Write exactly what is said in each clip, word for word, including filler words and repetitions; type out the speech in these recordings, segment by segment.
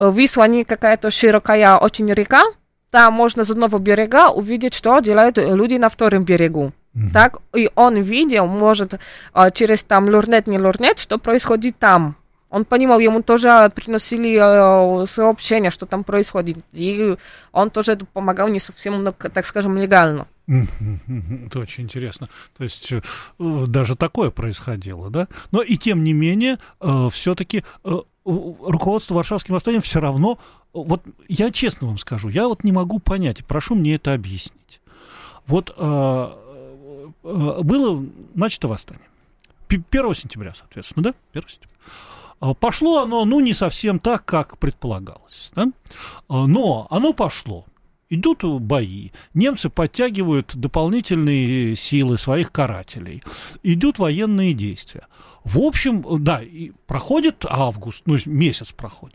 Висла не какая-то широкая очень река, там можно с одного берега увидеть, что делают люди на втором берегу. Mm-hmm. Так, и он видел, может, через там лорнет, не лорнет, что происходит там. Он понимал, ему тоже приносили э, сообщения, что там происходит. И он тоже помогал не совсем, ну, так скажем, легально. Это очень интересно. То есть э, даже такое происходило, да? Но и тем не менее, э, все-таки э, руководство Варшавским восстанием все равно... Вот я честно вам скажу, я вот не могу понять, и прошу мне это объяснить. Вот э, э, было начато восстание. первого сентября, соответственно, да? первого сентября. Пошло оно, ну, не совсем так, как предполагалось, да? Но оно пошло. Идут бои, немцы подтягивают дополнительные силы своих карателей, идут военные действия. В общем, да, и проходит август, ну, месяц проходит.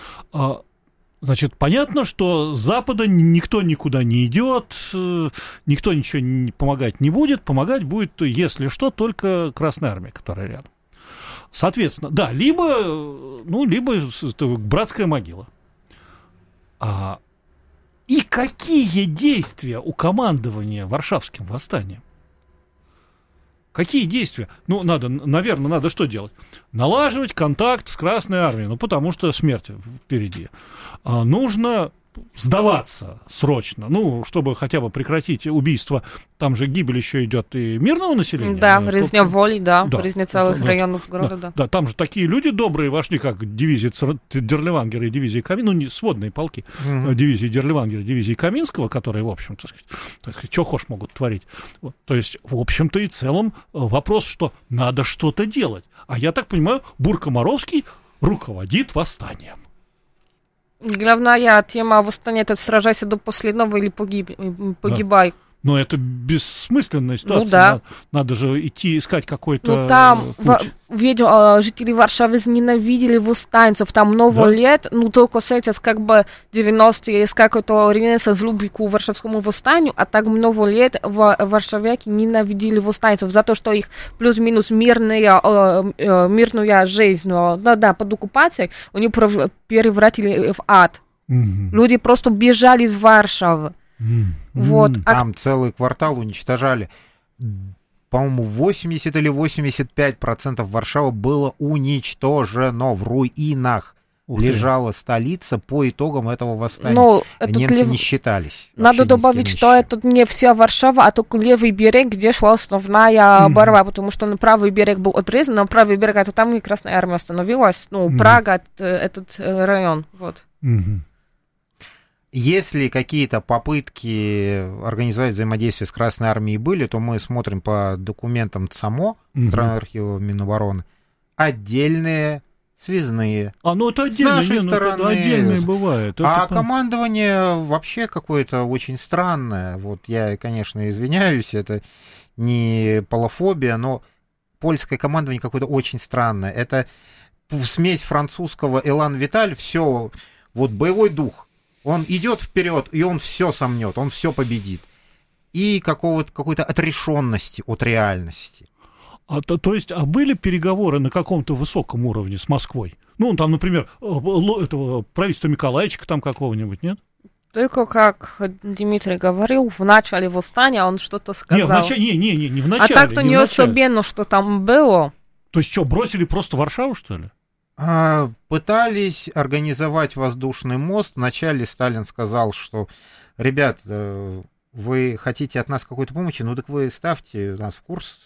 Значит, понятно, что с Запада никто никуда не идет, никто ничего не помогать не будет, помогать будет, если что, только Красная Армия, которая рядом. Соответственно, да, либо, ну, либо братская могила. А, и какие действия у командования Варшавским восстанием? Какие действия? Ну, надо, наверное, надо что делать? Налаживать контакт с Красной Армией, ну, потому что смерть впереди. А, нужно сдаваться срочно, ну, чтобы хотя бы прекратить убийство. Там же гибель еще идет и мирного населения. Да, резня воли, да, да, резня целых да, районов да, города. Да, да, там же такие люди добрые вошли, как дивизии Дерлевангера и дивизии Каминского, ну, не сводные полки, угу. дивизии Дерлевангера и дивизии Каминского, которые, в общем, так сказать, так сказать, что хошь могут творить. Вот. То есть, в общем-то и целом, вопрос, что надо что-то делать. А я так понимаю, Бурко-Моровский руководит восстанием. Главная тема восстания — это сражайся до последнего или погиб... погибай. Да. Но это бессмысленная ситуация. Ну, да. надо, надо же идти искать какой-то Ну, там, путь. В, видео, жители Варшавы ненавидели восстанцев, там много да? лет, ну, только сейчас как бы девяностые есть какой-то ренессанс любви к варшавскому восстанию, а так много лет варшавяки ненавидели восстанцев за то, что их плюс-минус мирная, э, э, мирная жизнь, да, да, под оккупацией, они превратили в ад. Mm-hmm. Люди просто бежали из Варшавы. Mm. Вот. Mm, там а... целый квартал уничтожали. По-моему, восемьдесят или восемьдесят пять процентов Варшавы было уничтожено в руинах. Ух Лежала ты. Столица по итогам этого восстания. Но немцы лев... не считались. Надо добавить, что это не вся Варшава, а только левый берег, где шла основная mm-hmm. борьба, потому что на правый берег был отрезан, на правый берег, это там и Красная Армия остановилась. Ну, mm-hmm. Прага, этот район. Вот. Mm-hmm. Если какие-то попытки организовать взаимодействие с Красной Армией были, то мы смотрим по документам ЦАМО, Центрального архива Минобороны, отдельные связные. А, ну это отдельно, с нашей не, стороны. Ну, это отдельное бывает. Это а там... командование вообще какое-то очень странное. Вот я, конечно, извиняюсь, это не полофобия, но польское командование какое-то очень странное. Это смесь французского Элан Виталь, все, вот боевой дух. Он идет вперед, и он все сомнет, он все победит. И какого-то, какой-то отрешенности от реальности. А, то, то есть, а были переговоры на каком-то высоком уровне с Москвой? Ну, там, например, этого правительства Миколаевича там какого-нибудь, нет? Только, как Дмитрий говорил, в начале восстания он что-то сказал. Не, в начале, не, не, не, не в начале. А так-то не, не особенно, что там было. То есть, что, бросили просто Варшаву, что ли? Пытались организовать воздушный мост. Вначале Сталин сказал, что, ребят, вы хотите от нас какой-то помощи, ну так вы ставьте нас в курс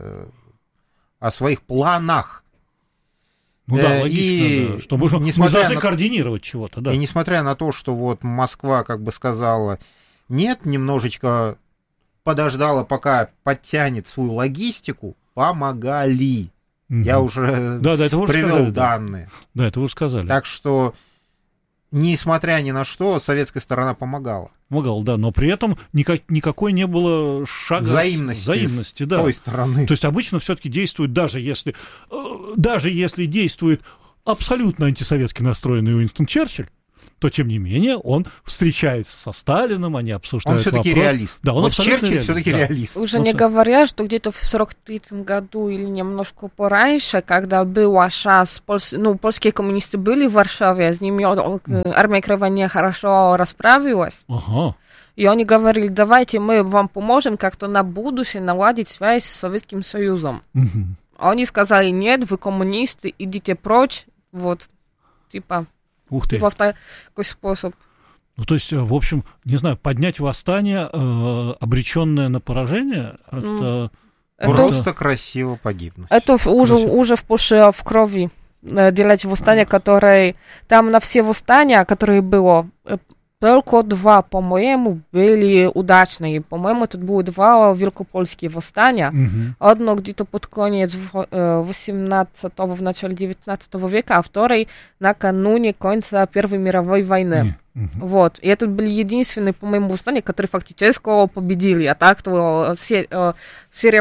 о своих планах. Ну да, логично, и да. Чтобы мы должны на... координировать чего-то, да. И несмотря на то, что вот Москва как бы сказала нет, немножечко подождала, пока подтянет свою логистику, помогали. Угу. Я уже да, да, это вы привел сказали, данные. Да. да, это вы сказали. Так что, несмотря ни на что, советская сторона помогала. Помогала, да, но при этом никак, никакой не было шага взаимности, взаимности с да. той стороны. То есть обычно все-таки действует, даже если, даже если действует абсолютно антисоветски настроенный Уинстон Черчилль, то, тем не менее, он встречается со Сталиным, они обсуждают вопрос. Он все-таки вопрос. реалист. Да, он вот абсолютно Черчилль реалист. все-таки да. реалист. Уже Он не все... говоря, что где-то в сорок третьем году или немножко пораньше, когда была шанс, польс... ну, польские коммунисты были в Варшаве, с ними mm. армия Крыма не хорошо расправилась. Ага. И они говорили, давайте мы вам поможем как-то на будущее наладить связь с Советским Союзом. Mm-hmm. Они сказали, нет, вы коммунисты, идите прочь, вот, типа, Ух ты. в такой способ. Ну, то есть, в общем, не знаю, поднять восстание, э, обреченное на поражение, это... это... Просто красиво погибнуть. Это уже, уже в Польше в крови делать восстание, которое... Там на все восстания, которые было... Только два, по-моему, были удачные. По-моему, тут было два великопольские восстания. Mm-hmm. Одно где-то под конец восемнадцатого, в начале девятнадцатого века, а второе накануне конца Первой мировой войны. Mm-hmm. Вот. И это были единственные, по-моему, восстания, которые фактически победили. А так-то все, серия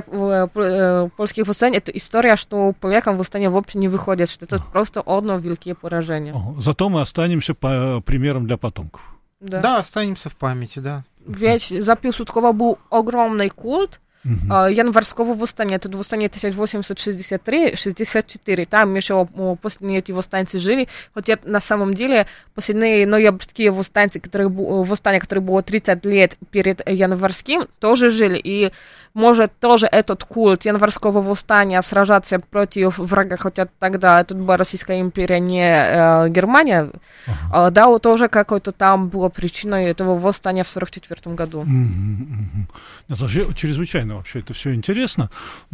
польских восстаний — это история, что полякам восстания вообще не выходит, что это oh. просто одно великое поражение. Oh. Зато мы останемся по примером для потомков. Да. да, останемся в памяти, да. Ведь за Пилсудского был огромный культ uh-huh. январского восстания. Это восстание тысяча восемьсот шестьдесят три шестьдесят четыре. Там еще после этих восстаний жили. Хотя на самом деле последние ноябрьские восстания, которые, восстания, которые было тридцать лет перед январским, тоже жили. И может тоже этот культ январского восстания сражаться против врага, хотя тогда это была Российская империя, не э, Германия, uh-huh. э, да, вот тоже какой-то там была причиной этого восстания в сорок четвёртом году. Mm-hmm. Это вообще чрезвычайно вообще это все интересно.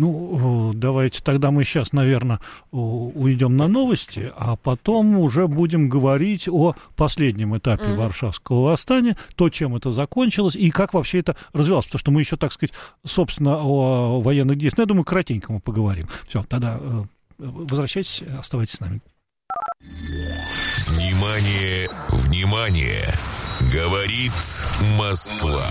Ну, давайте тогда мы сейчас, наверное, уйдем на новости, а потом уже будем говорить о последнем этапе mm-hmm. Варшавского восстания, то, чем это закончилось и как вообще это развивалось, потому что мы еще, так сказать, собственно, о военных действиях. Ну, я думаю, коротенько мы поговорим. Все, тогда э, возвращайтесь, оставайтесь с нами. Внимание, внимание! Говорит Москва.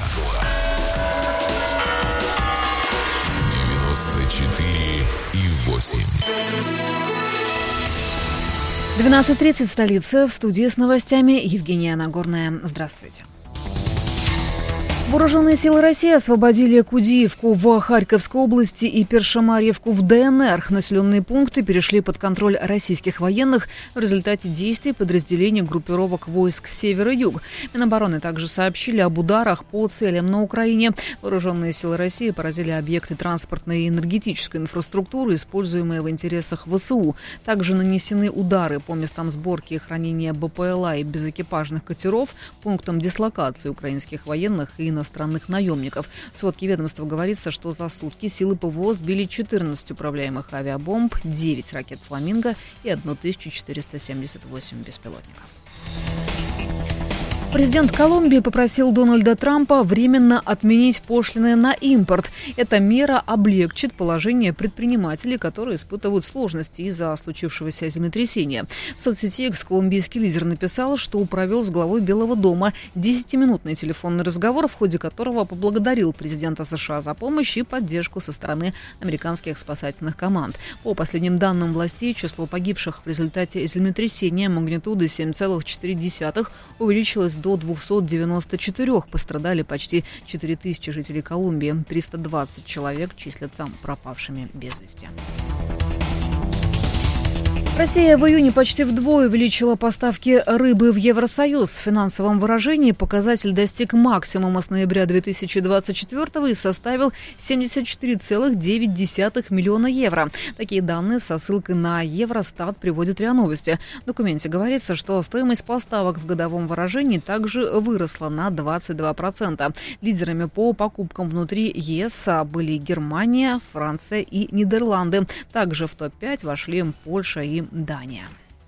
девяносто четыре и восемь. двенадцать тридцать, столица. В студии с новостями Евгения Нагорная. Здравствуйте. Вооруженные силы России освободили Кудиевку в Харьковской области и Першамарьевку в ДНР. Населенные пункты перешли под контроль российских военных в результате действий подразделений группировок войск Север-Юг. Минобороны также сообщили об ударах по целям на Украине. Вооруженные силы России поразили объекты транспортной и энергетической инфраструктуры, используемые в интересах ВСУ. Также нанесены удары по местам сборки и хранения БПЛА и безэкипажных катеров, пунктам дислокации украинских военных и иностранных наемников. В сводке ведомства говорится, что за сутки силы ПВО сбили четырнадцать управляемых авиабомб, девять ракет «Фламинго» и тысячу четыреста семьдесят восемь беспилотников. Президент Колумбии попросил Дональда Трампа временно отменить пошлины на импорт. Эта мера облегчит положение предпринимателей, которые испытывают сложности из-за случившегося землетрясения. В соцсети экс-колумбийский лидер написал, что провел с главой Белого дома десятиминутный телефонный разговор, в ходе которого поблагодарил президента США за помощь и поддержку со стороны американских спасательных команд. По последним данным властей, число погибших в результате землетрясения магнитудой семь целых четыре десятых увеличилось до двухсот девяноста четырёх. Пострадали почти четыре тысячи жителей Колумбии. триста двадцать человек числятся пропавшими без вести. Россия в июне почти вдвое увеличила поставки рыбы в Евросоюз. В финансовом выражении показатель достиг максимума с ноября две тысячи двадцать четвёртого и составил семьдесят четыре целых девять десятых миллиона евро. Такие данные со ссылкой на Евростат приводит РИА Новости. В документе говорится, что стоимость поставок в годовом выражении также выросла на двадцать два процента. Лидерами по покупкам внутри ЕС были Германия, Франция и Нидерланды. Также в топ пять вошли Польша и Дания.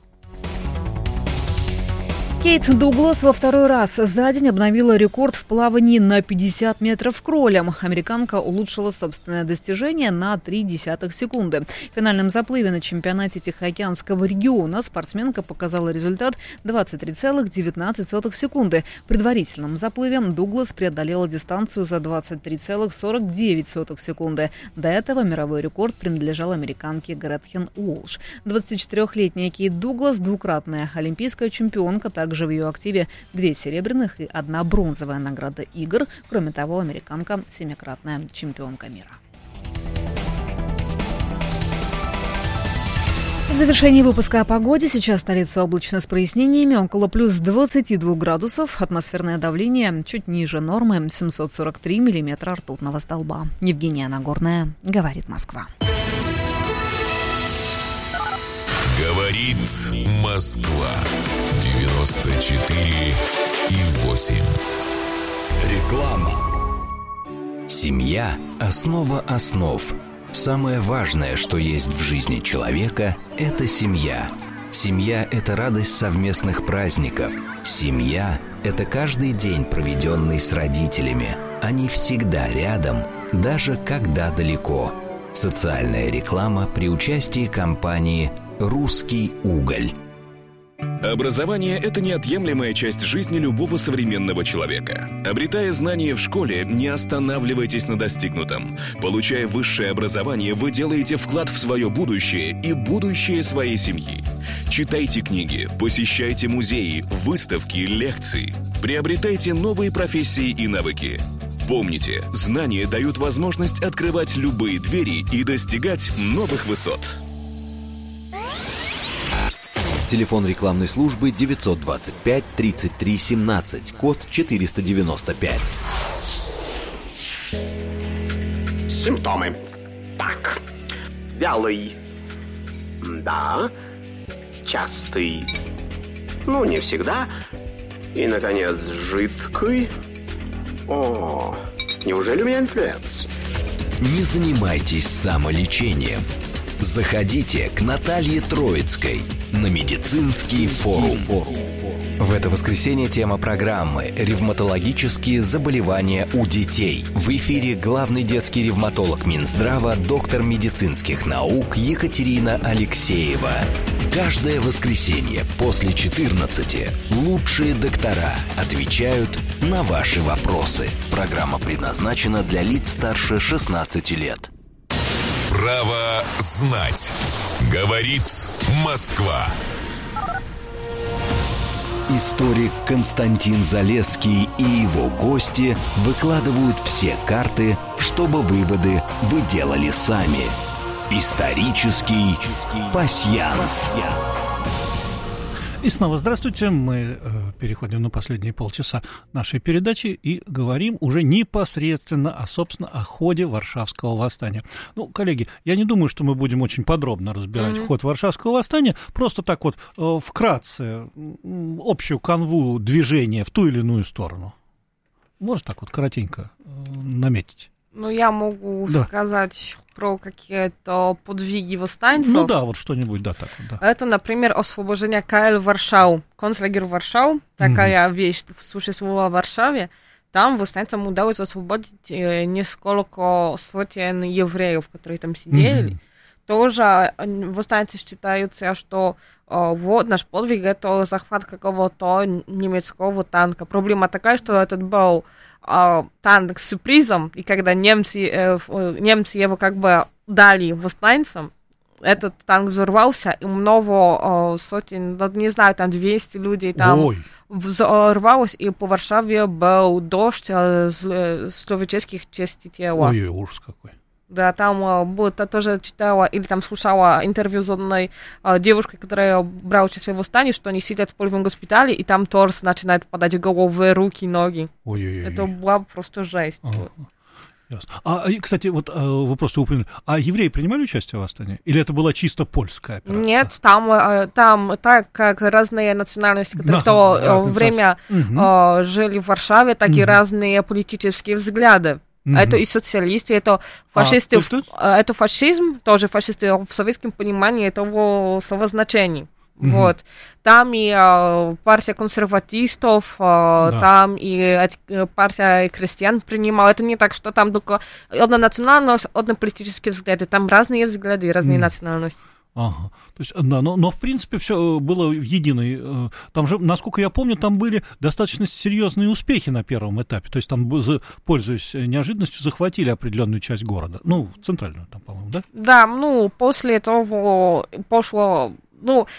Кейт Дуглас во второй раз за день обновила рекорд в плавании на пятьдесят метров кролем. Американка улучшила собственное достижение на три десятых секунды. В финальном заплыве на чемпионате Тихоокеанского региона спортсменка показала результат двадцать три целых девятнадцать сотых секунды. В предварительном заплыве Дуглас преодолела дистанцию за двадцать три целых сорок девять сотых секунды. До этого мировой рекорд принадлежал американке Гретхен Уолш. двадцатичетырёхлетняя Кейт Дуглас, двукратная олимпийская чемпионка, также Также в ее активе две серебряных и одна бронзовая награда игр. Кроме того, американка – семикратная чемпионка мира. В завершении выпуска о погоде. Сейчас столица облачно с прояснениями. Около плюс двадцати двух градусов. Атмосферное давление чуть ниже нормы. семьсот сорок три миллиметра ртутного столба. Евгения Нагорная. Говорит Москва. Говорит Москва. девяносто четыре и восемь. Реклама. Семья – основа основ. Самое важное, что есть в жизни человека – это семья. Семья – это радость совместных праздников. Семья – это каждый день, проведенный с родителями. Они всегда рядом, даже когда далеко. Социальная реклама при участии компании «Русский уголь». Образование – это неотъемлемая часть жизни любого современного человека. Обретая знания в школе, не останавливайтесь на достигнутом. Получая высшее образование, вы делаете вклад в свое будущее и будущее своей семьи. Читайте книги, посещайте музеи, выставки, лекции. Приобретайте новые профессии и навыки. Помните, знания дают возможность открывать любые двери и достигать новых высот. Телефон рекламной службы девятьсот двадцать пять тридцать три семнадцать, код четыреста девяносто пять. Симптомы. Так. Вялый. Да. Частый. Ну, не всегда. И, наконец, жидкий. О, неужели у меня инфлюенс? Не занимайтесь самолечением. Заходите к Наталье Троицкой на медицинский форум. В это воскресенье тема программы «Ревматологические заболевания у детей». В эфире главный детский ревматолог Минздрава, доктор медицинских наук Екатерина Алексеева. Каждое воскресенье после четырнадцати лучшие доктора отвечают на ваши вопросы. Программа предназначена для лиц старше шестнадцати лет. Право знать. Говорит Москва. Историк Константин Залесский и его гости выкладывают все карты, чтобы выводы вы делали сами. Исторический пасьянс. И снова здравствуйте. Мы э, переходим на последние полчаса нашей передачи и говорим уже непосредственно, а, собственно, о ходе Варшавского восстания. Ну, коллеги, я не думаю, что мы будем очень подробно разбирать mm-hmm. ход Варшавского восстания. Просто так вот э, вкратце э, общую канву движения в ту или иную сторону. Можно так вот коротенько э, наметить? Ну, я могу да. сказать про какие-то подвиги восстанцев. Ну да, вот что-нибудь, да, так вот, да. Это, например, освобождение КЛ Варшау. Концлагерь Варшау, такая mm-hmm. вещь существовала в Варшаве. Там восстанцам удалось освободить несколько сотен евреев, которые там сидели. Mm-hmm. Тоже восстанцы считаются, что э, вот наш подвиг — это захват какого-то немецкого танка. Проблема такая, что этот был э, танк с сюрпризом, и когда немцы, э, немцы его как бы дали восстанцам, этот танк взорвался, и много э, сотен, не знаю, там двести людей там Ой. взорвалось, и по Варшаве был дождь э, человеческих частей тела. Ой, ужас какой. Да, там было, тоже читала или там слушала интервью с одной а, девушкой, которая брала участие в восстании, что они сидят в полевом госпитале, и там торс начинает падать, головы, руки, ноги. Ой-ой-ой. Это была просто жесть. А, вот. Ясно. А, кстати, вот вы просто упомянули, а евреи принимали участие в восстании? Или это была чисто польская операция? Нет, там, там так как разные национальности, которые в то время угу. жили в Варшаве, так угу. и разные политические взгляды. Mm-hmm. Это и социалисты, это фашисты, а, тут, тут? это фашизм, тоже фашисты в советском понимании этого совозначения. Mm-hmm. Вот. Там и а, партия консерватистов, а, да. там и а, партия крестьян принимала. Это не так, что там только одна национальность, одна политические взгляды. Там разные взгляды, разные mm-hmm. национальности. Ага. То есть, да, но, но в принципе все было в единой. Там же, насколько я помню, там были достаточно серьезные успехи на первом этапе. То есть там, пользуясь неожиданностью, захватили определенную часть города. Ну, центральную там, по-моему, да? Да, ну, после этого пошло, ну,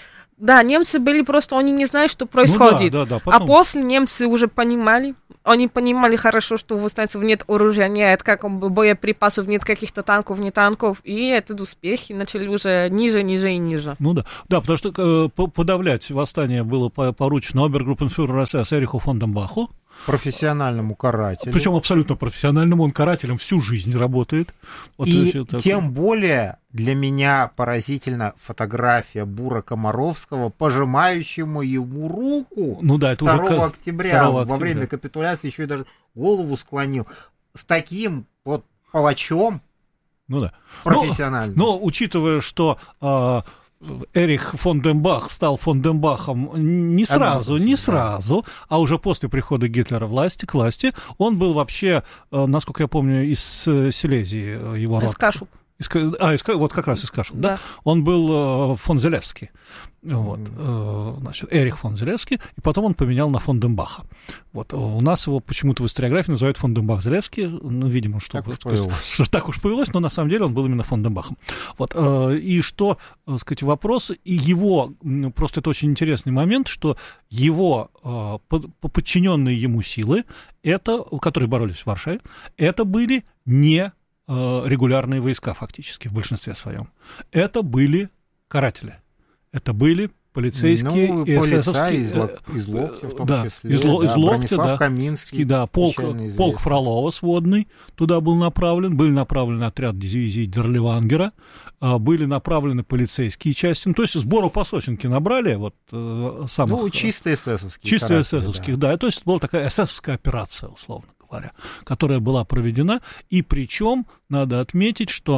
Да, немцы были просто, они не знали, что происходит. Ну, да, да, да, потом... А после немцы уже понимали, они понимали хорошо, что у восстанцев нет оружия, нет как бы боеприпасов, нет каких-то танков, не танков, и этот успехи начали уже ниже, ниже и ниже. Ну да, да, потому что э, подавлять восстание было поручено обергруппенфюреру СС Эриху фон Дембаху. Профессиональному карателю. Причем абсолютно профессиональному, он карателем всю жизнь работает. Вот и это... тем более для меня поразительна фотография Бура Комаровского, пожимающему ему руку ну, да, это второго уже октября, второго октября. Во время капитуляции, еще и даже голову склонил. С таким вот палачом ну, да. профессиональным. Но, но учитывая, что... А... Эрих фон Дембах стал фон Дембахом не сразу, не сразу, а уже после прихода Гитлера власти, к власти. Он был вообще, насколько я помню, из Силезии, его род. Из Кашуб. Из, а, из, вот как раз из Кашуб, да? да? Он был э, фон Зелевский, вот, э, значит, Эрих фон Зелевский, и потом он поменял на фон Дембаха. Вот, у нас его почему-то в историографии называют фон Дембах-Зелевский, ну, видимо, что, так, уж что так уж повелось, но на самом деле он был именно фон Дембахом. Вот, э, и что, так сказать, вопрос, и его, просто это очень интересный момент, что его э, под, подчиненные ему силы, это, которые боролись в Варшаве, это были не регулярные войска фактически в большинстве своем. Это были каратели. Это были полицейские ну, и эсэсовские. Из, Лок, из Локтя в том да, числе. Из, Ло, да, из Локтя, Бронислав да. Каминский. Да, полк, полк Фролова сводный туда был направлен. Были направлены отряд дивизии Дерливангера. Были направлены полицейские части. Ну, то есть сбору по сосенке набрали. Вот, самых, ну, чистые эсэсовские. Чистые эсэсовских, да. да. То есть это была такая эсэсовская операция, условно говоря, которая была проведена. И причем надо отметить, что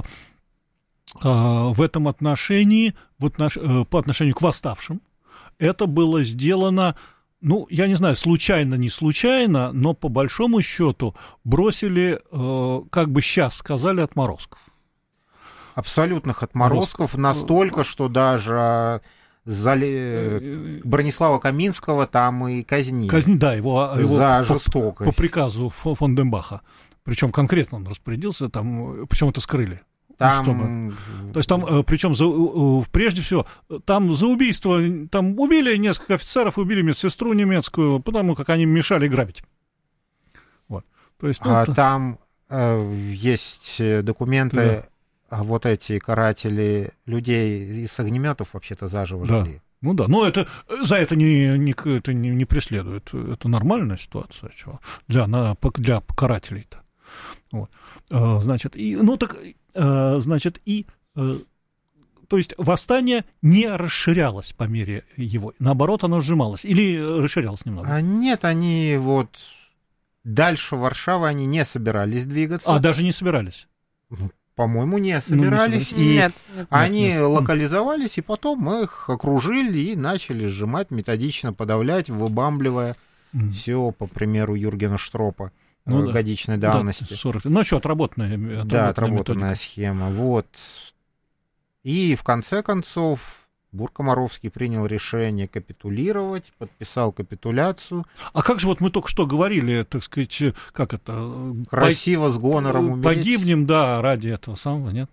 э, в этом отношении, в отнош... э, по отношению к восставшим, это было сделано, ну, я не знаю, случайно, не случайно, но по большому счету бросили, э, как бы сейчас сказали, отморозков. Абсолютных отморозков, настолько, что даже зали... Бронислава Каминского там и казнили. Казни, да, его, его за по, жестокость. По приказу фон Дембаха. Причем конкретно он распорядился, там, причем это скрыли. Там... Чтобы... То есть там, причем за, прежде всего, там за убийство, там убили несколько офицеров, убили медсестру немецкую, потому как они мешали грабить. Вот. То есть, ну, а это... там э, есть документы, да. Вот эти каратели людей из огнеметов вообще-то заживо да. жгли. Ну да, но это, за это не, не, это не, не преследует. Это нормальная ситуация чего? Для, на, для карателей-то. Вот. Значит, и, ну так, значит, и, то есть восстание не расширялось по мере его, наоборот, оно сжималось или расширялось немного? А нет, они вот дальше Варшавы они не собирались двигаться. А, даже не собирались? По-моему, не собирались. Ну, не и нет, нет, они нет, нет. локализовались, и потом их окружили и начали сжимать, методично подавлять, выбамбливая mm. все, по примеру Юргена Штропа, ну, годичной да. давности. Да, сорок. Ну что, отработанная, отработанная Да, отработанная методика. схема. Вот. И в конце концов Бур Комаровский принял решение капитулировать, подписал капитуляцию. А как же вот мы только что говорили, так сказать, как это... Красиво, с гонором умереть. Погибнем, да, ради этого самого, нет?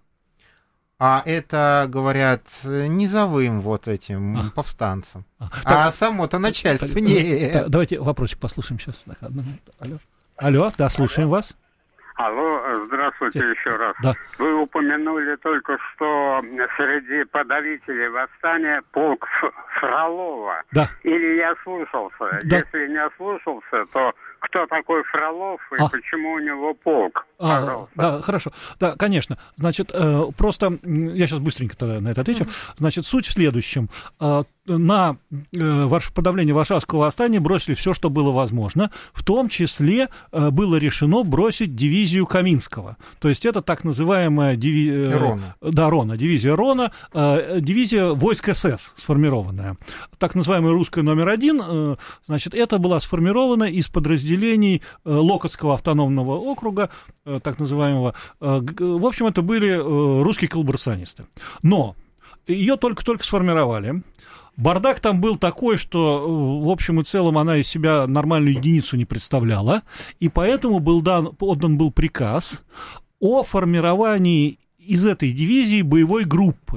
А это, говорят, низовым вот этим а. повстанцам. А, а так, само-то начальство так, нет. Так, давайте вопросик послушаем сейчас. Так, одну минуту. Алло. Алло, да, слушаем Алло. вас. Алло, здравствуйте Те... еще раз. Да. Вы упомянули только что среди подавителей восстания полк Фролова. Да. Или я слушался? Да. Если не ослушался, то кто такой Фролов и а. почему у него полк? А, Пожалуйста. Да, хорошо. Да, конечно. Значит, э, просто я сейчас быстренько тогда на это отвечу. Mm-hmm. Значит, суть в следующем. Э, на э, подавление Варшавского восстания бросили все, что было возможно. В том числе э, было решено бросить дивизию Каминского. То есть это так называемая дивизия... Рона. Да, Рона. Дивизия Рона. Э, дивизия войск СС сформированная. Так называемая русская номер один. Э, значит, это была сформирована из подразделений э, Локотского автономного округа, э, так называемого. Э, в общем, это были э, русские коллаборационисты. Но ее только-только сформировали. Бардак там был такой, что, в общем и целом, она из себя нормальную единицу не представляла, и поэтому был дан, отдан был приказ о формировании из этой дивизии боевой группы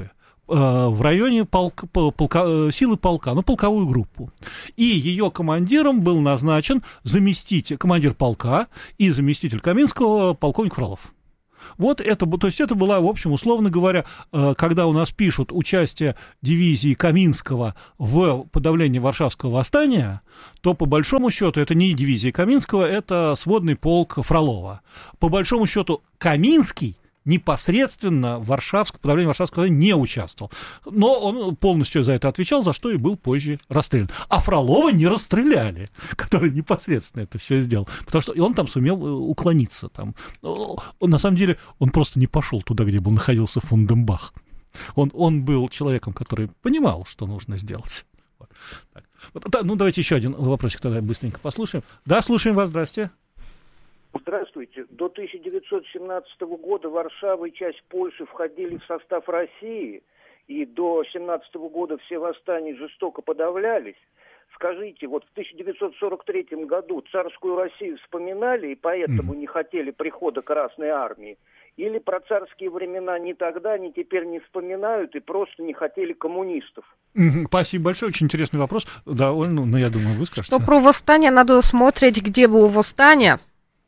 в районе полка, полка, силы полка, ну, полковую группу. И ее командиром был назначен заместитель, командир полка и заместитель Каминского полковник Фролов. Вот это, то есть это была, в общем, условно говоря, когда у нас пишут участие дивизии Каминского в подавлении Варшавского восстания, то по большому счету это не дивизия Каминского, это сводный полк Фролова. По большому счету Каминский непосредственно в Варшавском, подавлении Варшавского восстания не участвовал. Но он полностью за это отвечал, за что и был позже расстрелян. А Фролова не расстреляли, который непосредственно это все сделал. Потому что и он там сумел уклониться. Там. Он, на самом деле он просто не пошел туда, где был находился фон Дембах. Он, он был человеком, который понимал, что нужно сделать. Вот. Так. Вот, ну, давайте еще один вопросик тогда быстренько послушаем. Да, слушаем вас, здрасте. Здравствуйте. До тысяча девятьсот семнадцатого года Варшава и часть Польши входили в состав России, и до семнадцатого года все восстания жестоко подавлялись. Скажите, вот в тысяча девятьсот сорок третьем году царскую Россию вспоминали и поэтому mm. не хотели прихода Красной Армии? Или про царские времена ни тогда, ни теперь не вспоминают и просто не хотели коммунистов? Mm-hmm. Спасибо большое, очень интересный вопрос. Да, ну, ну я думаю, вы скажете. Что про восстание, надо смотреть, где было восстание.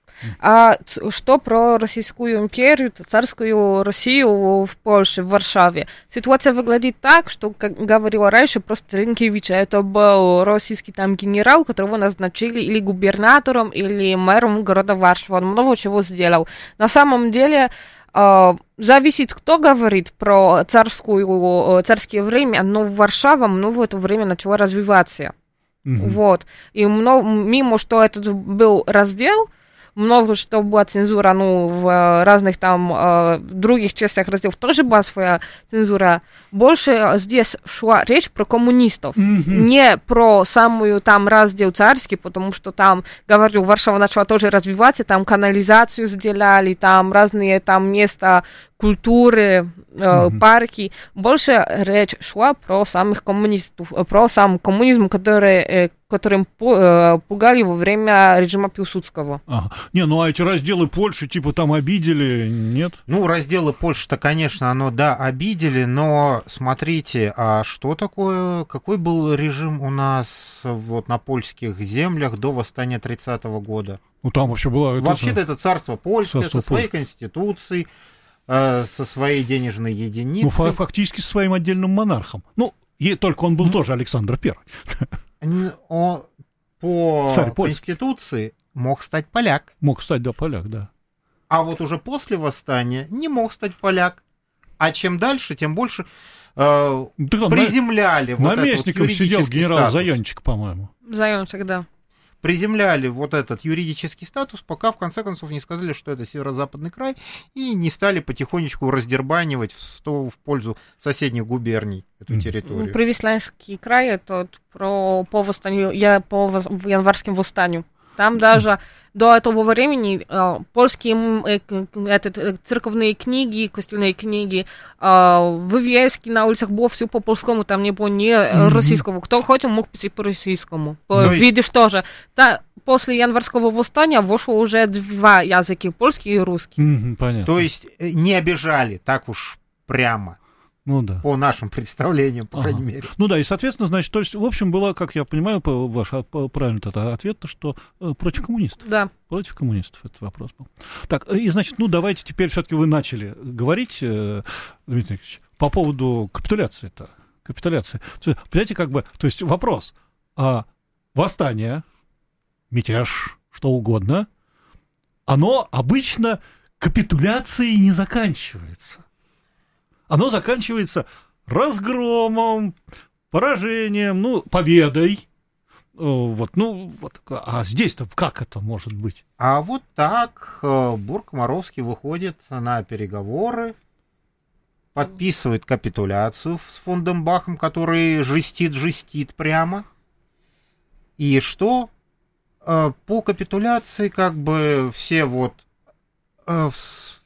А что про Российскую империю, царскую Россию в Польше, в Варшаве? Ситуация выглядит так, что, как говорила раньше, просто Ренкевич, это был российский там генерал, которого назначили или губернатором, или мэром города Варшава. Он много чего сделал. На самом деле, э, зависит, кто говорит про царскую, царское время, но Варшава ну, в это время начала развиваться. Mm-hmm. Вот. И много, мимо, что это был раздел, много что была цензура, ну, в разных там э, других частях разделов тоже была своя цензура. Больше здесь шла речь про коммунистов, mm-hmm. не про самую там раздел царский, потому что там, говорю, Варшава начала тоже развиваться, там канализацию сделали, там разные там места культуры, э, mm-hmm. парки. Больше речь шла про самих коммунистов, про сам коммунизм, который, э, которым пугали во время режима Пилсудского. Ага. Не, ну а эти разделы Польши, типа, там обидели, нет? Ну, разделы Польши-то, конечно, оно, да, обидели, но смотрите, а что такое, какой был режим у нас вот на польских землях до восстания тридцатого года? Ну, там вообще было... Вообще-то это царство польское, царство со своей Польши. Конституцией, э, со своей денежной единицей. Ну, фактически со своим отдельным монархом. Ну, и только он был mm. тоже Александр Первый. Он по Царь Конституции мог стать поляк. Мог стать, да, поляк, да. А вот уже после восстания не мог стать поляк. А чем дальше, тем больше э, да, приземляли на, вот наместником этот сидел генерал статус. Зайончик, по-моему. Зайончик, да. Приземляли вот этот юридический статус, пока в конце концов не сказали, что это северо-западный край, и не стали потихонечку раздербанивать в, в пользу соседних губерний эту mm. территорию. Привисланский край, это про, по восстанию, я по январским восстанию. Там даже до этого времени э, польские э, этот, э, церковные книги, костельные книги, э, вывески на улицах было все по-польскому, там не было ни mm-hmm. российского. Кто хотел, мог писать по-российскому. No Видишь, тоже. Да, после январского восстания вышло уже два языка, польский и русский. Mm-hmm, понятно. То есть не обижали так уж прямо. Ну да. По нашим представлениям, по ага. крайней мере. Ну да, и, соответственно, значит, то есть, в общем, было, как я понимаю, ваш правильный ответ, то, что э, против коммунистов. Да. Против коммунистов этот вопрос был. Так, и, значит, ну давайте теперь все-таки вы начали говорить, э, Дмитрий Николаевич, по поводу капитуляции-то. Капитуляции. Понимаете, как бы, то есть вопрос, а восстание, мятеж, что угодно, оно обычно капитуляцией не заканчивается. Оно заканчивается разгромом, поражением, ну, победой. Вот, ну, вот, а здесь-то как это может быть? А вот так Бург-Комаровский выходит на переговоры, подписывает капитуляцию с фон Дембахом, который жестит-жестит прямо. И что? По капитуляции как бы все вот в,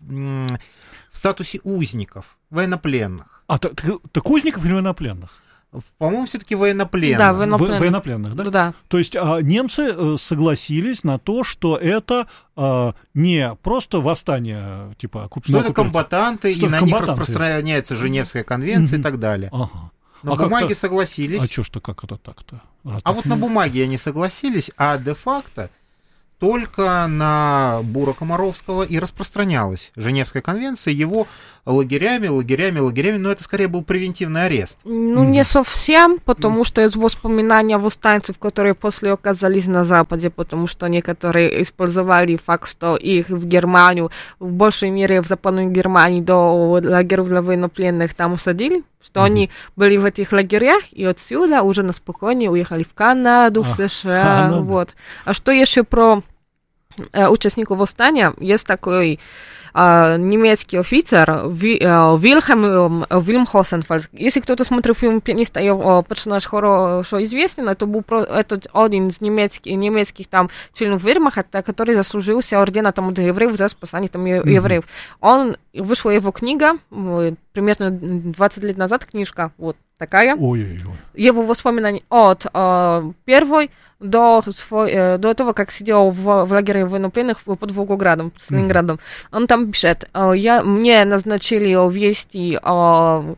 в статусе узников, военнопленных. А, так, так узников или военнопленных? По-моему, все-таки военнопленных. Да, военнопленных. Во- военнопленных, да? Да. То есть а, немцы э, согласились на то, что это а, не просто восстание, типа... Что это комбатанты, что и на комбатанты? них распространяется Женевская конвенция Mm-hmm. и так далее. Ага. На а бумаге как-то... согласились. А что ж то, как это так-то? А, а так... вот на бумаге они согласились, а де-факто только на Бура Комаровского и распространялась Женевская конвенция, его лагерями, лагерями, лагерями, но это скорее был превентивный арест. Ну, mm-hmm. не совсем, потому mm-hmm. что из воспоминаний восстанцев, которые после оказались на Западе, потому что некоторые использовали факт, что их в Германию, в большей мере в Западной Германии до лагерей для военнопленных там усадили, что mm-hmm. они были в этих лагерях, и отсюда уже на спокойнее уехали в Канаду, в США, а, вот. А что еще про э, участников восстания? Есть такой э, немецкий офицер Ви, э, Вильхельм э, Вильм Хосенфельд. Если кто-то смотрел фильм «Пианист», его персонаж хорошо известен, это был про, этот один из немецких, немецких там членов вермахта, который заслужился ордена там, евреев за спасение там, mm-hmm. евреев. Он, вышла его книга, примерно двадцать лет назад книжка, вот такая. Ой-ой-ой. Его воспоминания от э, первой до, э, до того, как сидел в, в лагере военнопленных под Волгоградом, под Сталинградом. Mm-hmm. Он там пишет, э, я, мне назначили вести э,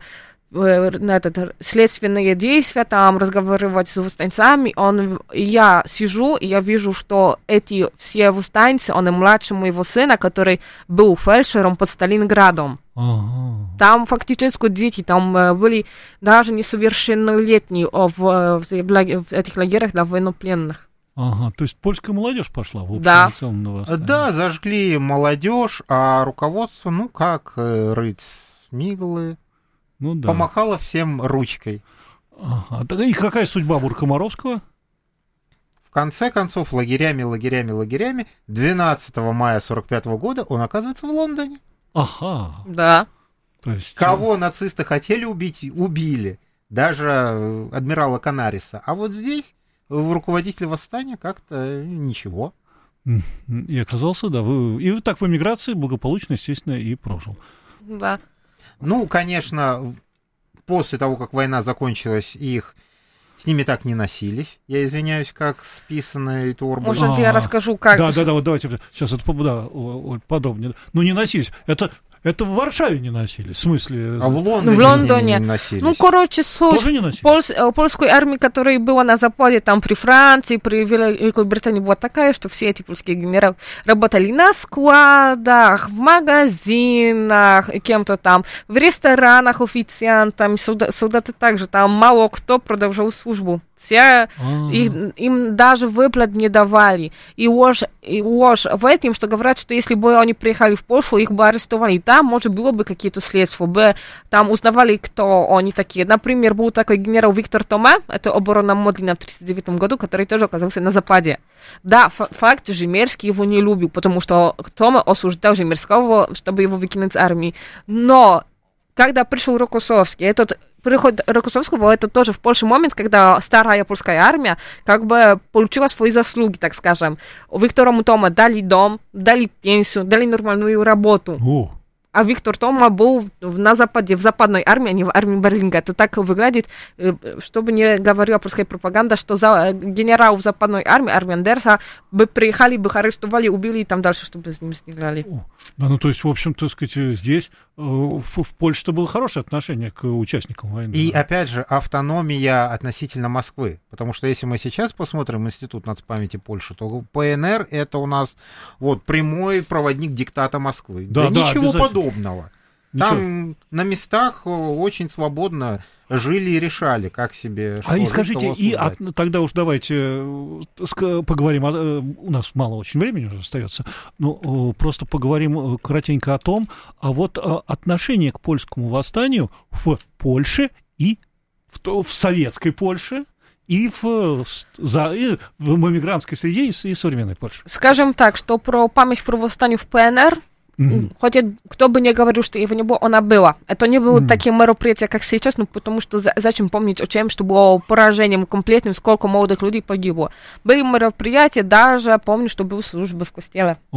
на этот, следственные действия, там разговаривать с восстанцами. Он, я сижу, и я вижу, что эти все восстанцы, он и младший моего сына, который был фельдшером под Сталинградом. Ага. Там фактически дети, там э, были даже несовершеннолетние в, в, в этих лагерях для военнопленных. Ага, то есть польская молодежь пошла в общем да. целом на восстание. Да, зажгли молодежь, а руководство, ну как рыть миглы, ну, да. помахало всем ручкой. Ага. И какая судьба Бура Комаровского? В конце концов, лагерями, лагерями, лагерями, двенадцатого мая сорок пятого года он оказывается в Лондоне. Ага. Да. То есть... Кого нацисты хотели убить, убили. Даже адмирала Канариса. А вот здесь руководитель восстания как-то ничего. И оказался, да, вы... и так в эмиграции благополучно, естественно, и прожил. Да. Ну, конечно, после того, как война закончилась, их с ними так не носились. Я извиняюсь, как списанный Торбу. Может, А-а-а. я расскажу, как... Да, да, да, вот давайте сейчас это да, подробнее. Ну, не носились. Это... Это в Варшаве не носились, в смысле? А в Лондоне, в Лондоне. Не носились. Ну, короче, суть польс, польской армии, которая была на Западе, там при Франции, при Великой Британии, была такая, что все эти польские генералы работали на складах, в магазинах, кем-то там, в ресторанах официантами, солдаты также, там мало кто продолжал службу. Все их, им даже выплат не давали. И ложь, и ложь в этом, что говорят, что если бы они приехали в Польшу, их бы арестовали. И там, может, было бы какие-то следствия, бы там узнавали, кто они такие. Например, был такой генерал Виктор Тома, это оборона Модлина в тридцать девятом году, который тоже оказался на Западе. Да, факт, Жемерский его не любил, потому что Тома осуждал Жемерского, чтобы его выкинуть с армии. Но когда пришел Рокоссовский, этот приход Рокоссовского, это тоже в Польше момент, когда старая польская армия как бы получила свои заслуги, так скажем. Виктору Тома дали дом, дали пенсию, дали нормальную работу. О. А Виктор Тома был на Западе, в западной армии, а не в армии Берлинга. Это так выглядит, чтобы не говорила польская пропаганда, что за, генерал в западной армии, армии Андерса, бы приехали, бы арестовали, убили и там дальше, чтобы с ним снимали. Да, ну то есть, в общем-то, сказать, здесь в, в Польше было хорошее отношение к участникам войны. И да. опять же, автономия относительно Москвы. Потому что если мы сейчас посмотрим Институт нацпамяти Польши, то ПНР это у нас вот прямой проводник диктата Москвы. Да, да, да, ничего подобного. Ничего. Там на местах очень свободно жили и решали, как себе что А и жить, скажите, и от, тогда уж давайте поговорим, у нас мало очень времени уже остается, но просто поговорим коротенько о том, а вот отношение к польскому восстанию в Польше и в, в советской Польше, и в, за, и в эмигрантской среде, и, и современной Польше. Скажем так, что про память про восстание в ПНР, Mm-hmm. хотя кто бы не говорил, что его не было, она была. Это не было mm-hmm. таким мероприятием, как сейчас, ну, потому что за, зачем помнить о чем, что было поражением комплектным, сколько молодых людей погибло. Были мероприятия, даже помню, что была служба в костеле. Ого.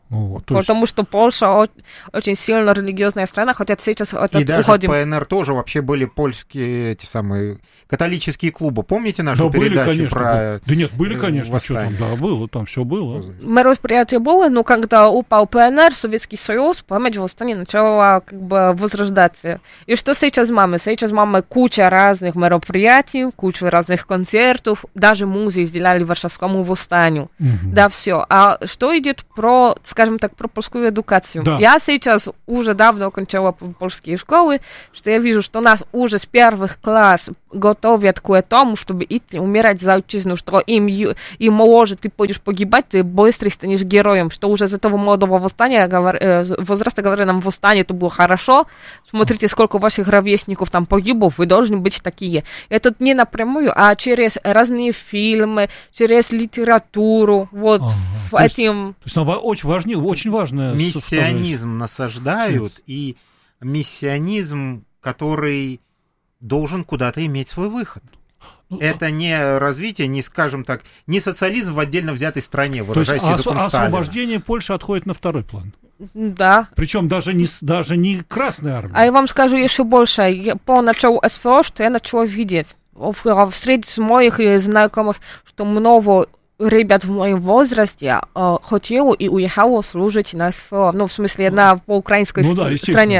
Ну, потому есть... что Польша о- очень сильно религиозная страна, хотя сейчас это и даже уходим. в ПНР тоже вообще были польские эти самые католические клубы. Помните нашу да, передачу были, конечно, про были. Да нет, были, конечно, что восстание? там, да, было, там все было. Мероприятие было, но когда упал ПНР, Советский Союз, память восстания начала как бы возрождаться. И что сейчас мама? Сейчас мама куча разных мероприятий, куча разных концертов, даже музей сделали Варшавскому восстанию. Угу. Да, все. А что идет про, скажем так, про польскую эдукацию? Да. Я сейчас уже давно окончала польские школы, что я вижу, что нас уже с первых класс готовят к этому, чтобы идти умирать за отчизну, что им, им моложе ты пойдешь погибать, ты быстрее станешь героем, что уже из этого молодого восстания, говор, э, возраста говорили нам, восстание это было хорошо, смотрите, сколько ваших ровесников там погибло, вы должны быть такие. Это не напрямую, а через разные фильмы, через литературу, вот, ага. в то есть, этим... То есть, очень, важнее, очень важное... Миссионизм насаждают, и миссионизм, который должен куда-то иметь свой выход. Ну, это не развитие, не, скажем так, не социализм в отдельно взятой стране, выражаясь то есть языком ос- Сталина. Освобождение Польши отходит на второй план. Да. Причем даже не, даже не Красная Армия. А я вам скажу еще больше. Я по началу СВО, что я начала видеть в, в среди моих знакомых, что много ребят в моем возрасте э, хотело и уехало служить на СВО. Ну, в смысле, на по украинской ну, да, стране.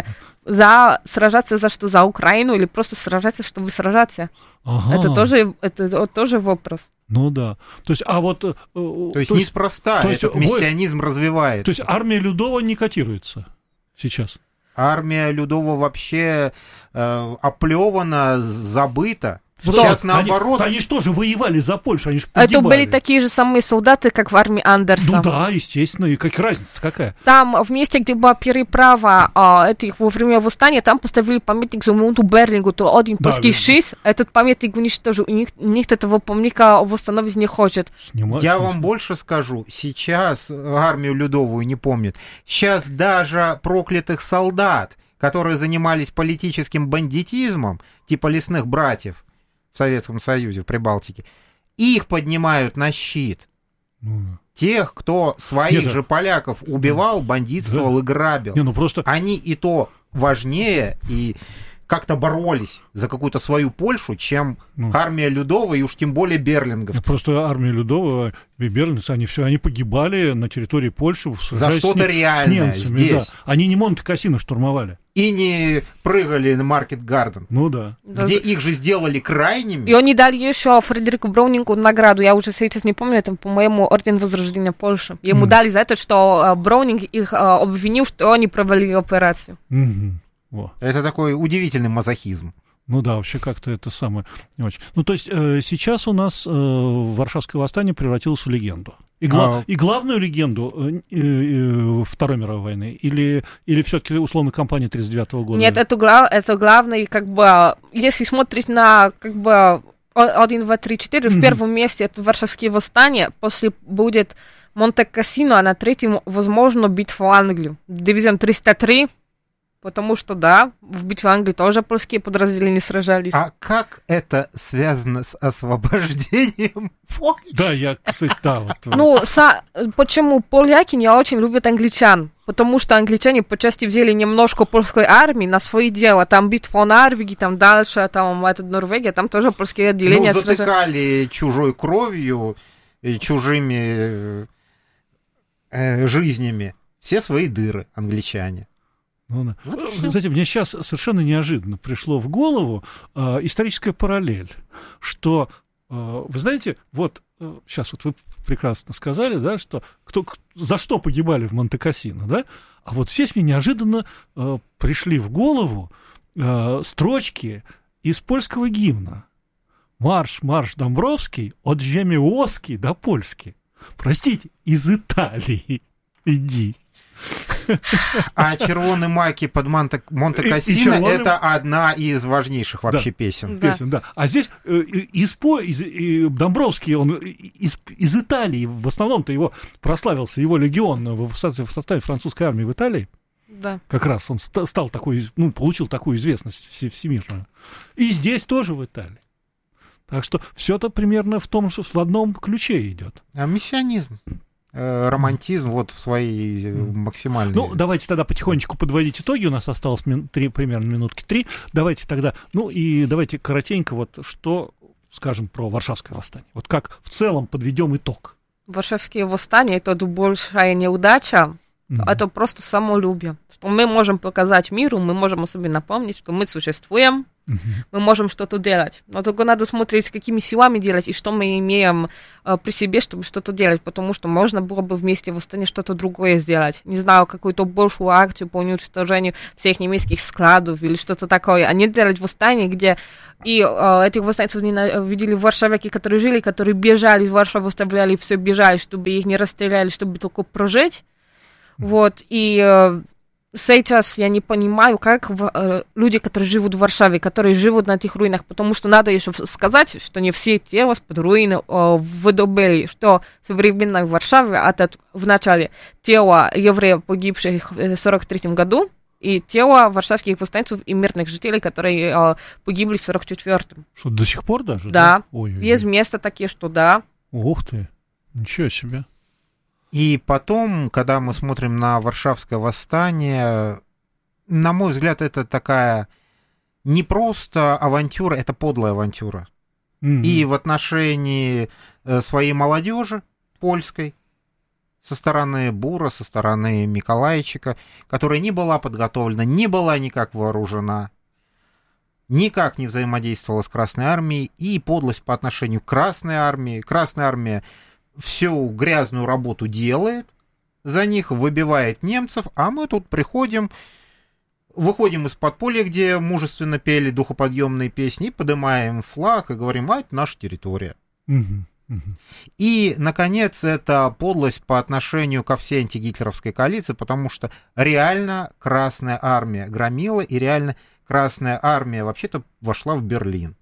За сражаться за что? За Украину или просто сражаться, чтобы сражаться? Ага. Это тоже, это, это тоже вопрос. Ну да. То есть, а вот... Э, то есть, то неспроста то этот есть, миссионизм вы... развивается. То есть, армия Людова не котируется сейчас? Армия Людова вообще э, оплевана, забыта. Что? Сейчас наоборот. Они, они что же воевали за Польшу? Они же погибали. Это были такие же самые солдаты, как в армии Андерса. Ну да, естественно. И как разница какая? Там, в месте, где была переправа а, этих во время восстания, там поставили памятник Зигмунду Берлингу. То один да, польский шиз, этот памятник уничтожил. У них, у них этого памятника восстановить не хочет. Снимать, Я вам больше скажу. Сейчас армию Людовую не помнят. Сейчас даже проклятых солдат, которые занимались политическим бандитизмом, типа лесных братьев, в Советском Союзе, в Прибалтике, их поднимают на щит. Mm. Тех, кто своих Нет, же да. поляков убивал, бандитствовал да. и грабил. Не, ну просто... Они и то важнее и как-то боролись за какую-то свою Польшу, чем ну. армия Людова и уж тем более берлинговцы. Просто армия Людова и берлинговцы, они все, они погибали на территории Польши. За что-то с, реальное с немцами, здесь. Да. Они не Монте-Кассино штурмовали. И не прыгали на Маркет-Гарден. Ну да. Где да. их же сделали крайними. И они дали еще Фредерику Броунингу награду. Я уже сейчас не помню, это, по-моему, Орден Возрождения Польши. Ему mm. дали за это, что Броунинг их обвинил, что они провалили операцию. Mm-hmm. Во. Это такой удивительный мазохизм. Ну да, вообще как-то это самое не очень. Ну то есть э, сейчас у нас э, Варшавское восстание превратилось в легенду. И, гла- а... и главную легенду э, э, Второй мировой войны или, или все-таки условно кампании тридцать девятого года? Нет, это, гла- это главное, как бы, если смотреть на, как бы, один, два, три, четыре, mm-hmm. в первом месте это Варшавские восстания, после будет Монте-Кассино, а на третьем, возможно, битва в Англию. Дивизион триста три. Потому что, да, в битве Англии тоже польские подразделения сражались. А как это связано с освобождением Польши? Да, я, кстати, да. Вот. Ну, са- почему поляки не очень любят англичан? Потому что англичане по части взяли немножко польской армии на свои дела. Там битва в Норвегии, там дальше, там это Норвегия, там тоже польские отделения. Ну, затыкали чужой кровью и чужими э, жизнями все свои дыры англичане. Ну, вот кстати, мне сейчас совершенно неожиданно пришло в голову э, историческая параллель, что, э, вы знаете, вот э, сейчас вот вы прекрасно сказали, да, что кто, за что погибали в Монте-Кассино, да, а вот здесь мне неожиданно э, пришли в голову э, строчки из польского гимна. Марш, марш Домбровский, от Жемиоски до Польски. Простите, из Италии иди. А «Червоные маки» под Монте- Монте-Кассино червоный... это одна из важнейших вообще да, песен. Да. песен. Да. А здесь э, из, из, из, Домбровский, он из, из Италии, в основном-то его прославился, его легион в, в составе французской армии в Италии. Да. Как раз он ст- стал такой, ну, получил такую известность всемирную. И здесь тоже в Италии. Так что все это примерно в том же, в одном ключе идет. А миссионизм. романтизм вот в своей максимальной... Ну, давайте тогда потихонечку подводить итоги, у нас осталось мин, три, примерно минутки три, давайте тогда, ну и давайте коротенько, вот что скажем про Варшавское восстание, вот как в целом подведем итог. Варшавские восстания — это большая неудача, mm-hmm. это просто самолюбие, что мы можем показать миру, мы можем о себе напомнить, что мы существуем, Uh-huh. мы можем что-то делать, но только надо смотреть, какими силами делать и что мы имеем э, при себе, чтобы что-то делать, потому что можно было бы вместе в восстании что-то другое сделать, не знаю, какую-то большую акцию по уничтожению всех немецких складов или что-то такое, а не делать восстание, где и э, этих восстанцев видели варшавяки, которые жили, которые бежали из Варшавы, оставляли все, бежали, чтобы их не расстреляли, чтобы только прожить, uh-huh. вот, и э, сейчас я не понимаю, как в, э, люди, которые живут в Варшаве, которые живут на этих руинах, потому что надо еще сказать, что не все тела под руины э, выдобыли, что в современной Варшаве это в начале тело евреев, погибших в сорок третьем году, и тело варшавских восстанцев и мирных жителей, которые э, погибли в сорок четвёртом. Что, до сих пор даже? Да. да? Ой-ой-ой. Есть места такие, что да. Ух ты, ничего себе. И потом, когда мы смотрим на Варшавское восстание, на мой взгляд, это такая не просто авантюра, это подлая авантюра. Mm-hmm. И в отношении своей молодежи польской, со стороны Бура, со стороны Миколайчика, которая не была подготовлена, не была никак вооружена, никак не взаимодействовала с Красной Армией, и подлость по отношению к Красной Армии. Красная Армия всю грязную работу делает, за них выбивает немцев, а мы тут приходим, выходим из подполья, где мужественно пели духоподъемные песни, поднимаем флаг и говорим, а это наша территория. Uh-huh, uh-huh. И, наконец, это подлость по отношению ко всей антигитлеровской коалиции, потому что реально Красная Армия громила, и реально Красная Армия вообще-то вошла в Берлин.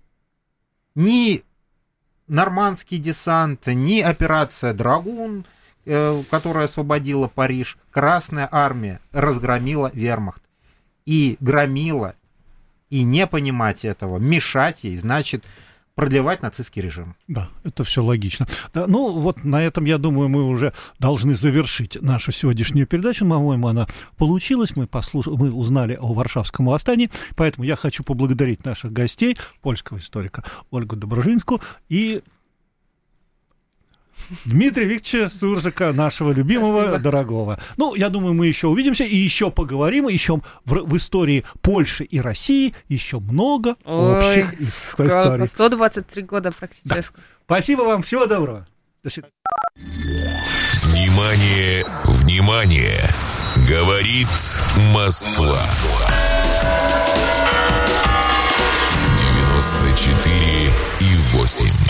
Ни нормандский десант, ни операция «Драгун», э, которая освободила Париж, Красная Армия разгромила вермахт. И громила, и не понимать этого, мешать ей, значит продлевать нацистский режим. Да, это все логично. Да, ну, вот на этом, я думаю, мы уже должны завершить нашу сегодняшнюю передачу. По-моему, она получилась. Мы, послуш... мы узнали о Варшавском восстании. Поэтому я хочу поблагодарить наших гостей, польского историка Ольгу Доброжинскую и Дмитрия Викторовича Суржика, нашего любимого, Спасибо. Дорогого. Ну, я думаю, мы еще увидимся и еще поговорим, еще в, в истории Польши и России еще много Ой, общих историй. сто двадцать три года практически. Да. Спасибо вам, всего доброго. До свидания. Внимание, внимание! Говорит Москва. девяносто четыре и восемь.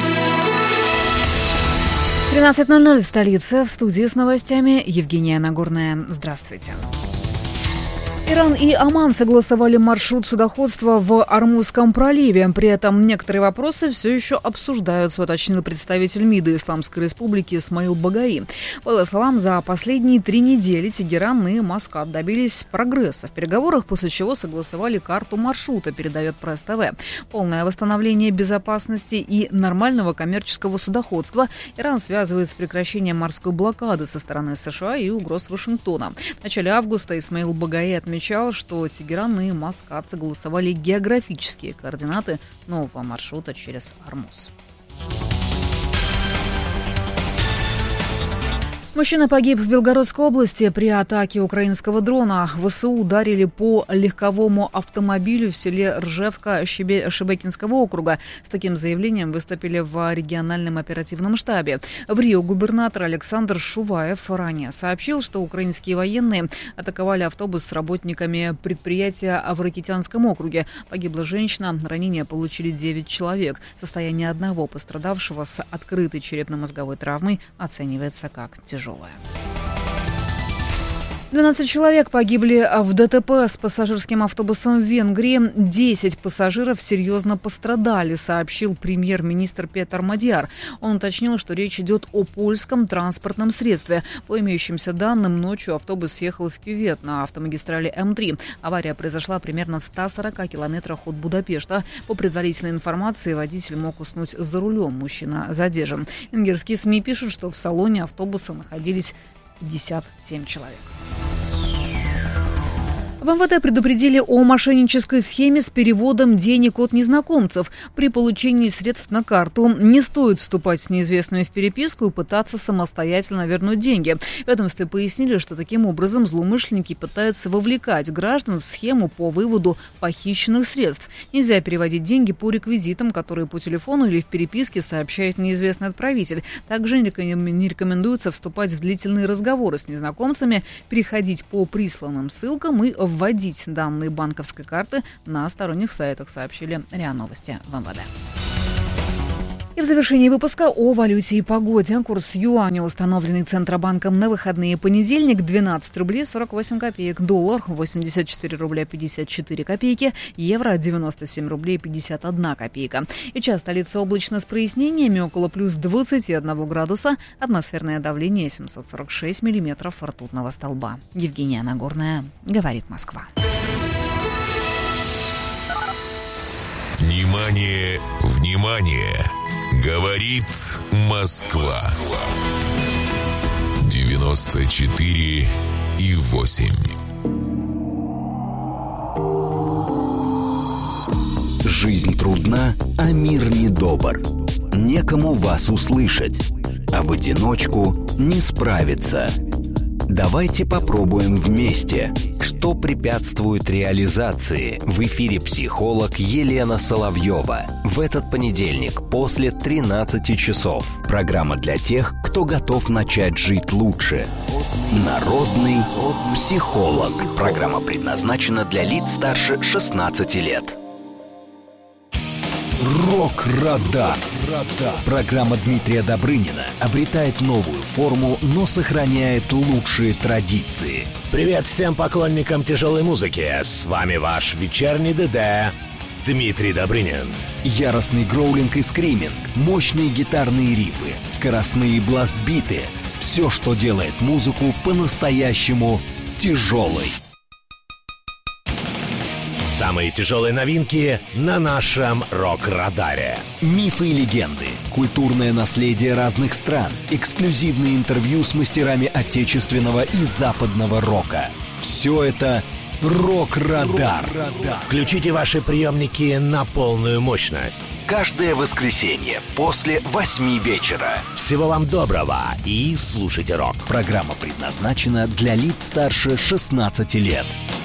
тринадцать ноль ноль в столице. В студии с новостями Евгения Нагорная. Здравствуйте. Иран и Оман согласовали маршрут судоходства в Ормузском проливе. При этом некоторые вопросы все еще обсуждаются, уточнил представитель МИДа Исламской Республики Исмаил Багаи. По его словам, за последние три недели Тегеран и Маскат добились прогресса в переговорах, после чего согласовали карту маршрута, передает Пресс ТВ. Полное восстановление безопасности и нормального коммерческого судоходства Иран связывает с прекращением морской блокады со стороны США и угроз Вашингтона. В начале августа Исмаил Багаи отмечал, что Тегеран и Маскат согласовали географические координаты нового маршрута через Ормуз. Мужчина погиб в Белгородской области при атаке украинского дрона. ВСУ ударили по легковому автомобилю в селе Ржевка Шебекинского округа. С таким заявлением выступили в региональном оперативном штабе. В Рио губернатор Александр Шуваев ранее сообщил, что украинские военные атаковали автобус с работниками предприятия в Ракитянском округе. Погибла женщина, ранения получили девять человек. Состояние одного пострадавшего с открытой черепно-мозговой травмой оценивается как тяжелое. двенадцать человек погибли в ДТП с пассажирским автобусом в Венгрии. десять пассажиров серьезно пострадали, сообщил премьер-министр Петър Мадияр. Он уточнил, что речь идет о польском транспортном средстве. По имеющимся данным, ночью автобус съехал в кювет на автомагистрали Эм три. Авария произошла примерно в ста сорока километрах от Будапешта. По предварительной информации, водитель мог уснуть за рулем. Мужчина задержан. Венгерские СМИ пишут, что в салоне автобуса находились пятьдесят семь человек. В эм вэ дэ предупредили о мошеннической схеме с переводом денег от незнакомцев. При получении средств на карту не стоит вступать с неизвестными в переписку и пытаться самостоятельно вернуть деньги. В ведомстве пояснили, что таким образом злоумышленники пытаются вовлекать граждан в схему по выводу похищенных средств. Нельзя переводить деньги по реквизитам, которые по телефону или в переписке сообщает неизвестный отправитель. Также не рекомендуется вступать в длительные разговоры с незнакомцами, переходить по присланным ссылкам и вводить данные банковской карты на сторонних сайтах, сообщили РИА Новости в эм вэ дэ. И в завершении выпуска о валюте и погоде. Курс юаня, установленный Центробанком на выходные понедельник, двенадцать рублей сорок восемь копеек. Доллар восемьдесят четыре рубля пятьдесят четыре копейки. Евро девяносто семь рублей пятьдесят одна копейка. И час столица облачно с прояснениями, около плюс двадцати одного градуса. Атмосферное давление семьсот сорок шесть миллиметров ртутного столба. Евгения Нагорная, говорит Москва. Внимание, внимание! Говорит Москва. девяносто четыре и восемь. Жизнь трудна, а мир недобр. Некому вас услышать, а в одиночку не справиться. Давайте попробуем вместе. Что препятствует реализации? В эфире психолог Елена Соловьева. В этот понедельник после тринадцати часов. Программа для тех, кто готов начать жить лучше. Народный психолог. Программа предназначена для лиц старше шестнадцати лет. Рок-радар. Программа Дмитрия Добрынина обретает новую форму, но сохраняет лучшие традиции. Привет всем поклонникам тяжелой музыки. С вами ваш вечерний ДД Дмитрий Добрынин. Яростный гроулинг и скриминг, мощные гитарные рифы, скоростные бластбиты. Все, что делает музыку по-настоящему тяжелой. Самые тяжелые новинки на нашем рок-радаре. Мифы и легенды, культурное наследие разных стран, эксклюзивные интервью с мастерами отечественного и западного рока. Все это рок-радар. Включите ваши приемники на полную мощность. Каждое воскресенье после восьми вечера. Всего вам доброго и слушайте рок. Программа предназначена для лиц старше шестнадцати лет.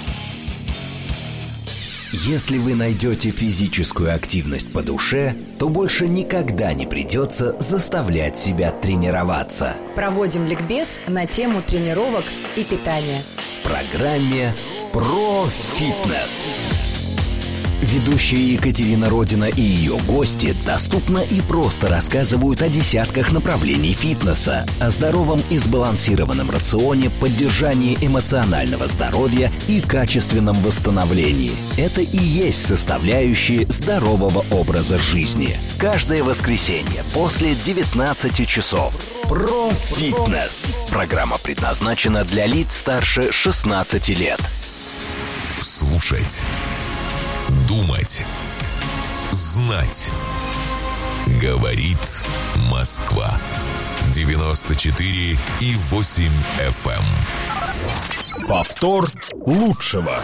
Если вы найдете физическую активность по душе, то больше никогда не придется заставлять себя тренироваться. Проводим ликбез на тему тренировок и питания. В программе «Про фитнес». Ведущая Екатерина Родина и ее гости доступно и просто рассказывают о десятках направлений фитнеса, о здоровом и сбалансированном рационе, поддержании эмоционального здоровья и качественном восстановлении. Это и есть составляющие здорового образа жизни. Каждое воскресенье после девятнадцати часов. Про фитнес. Программа предназначена для лиц старше шестнадцати лет. Слушать. Думать. Знать. Говорит Москва. девяносто четыре и восемь эф эм. Повтор лучшего.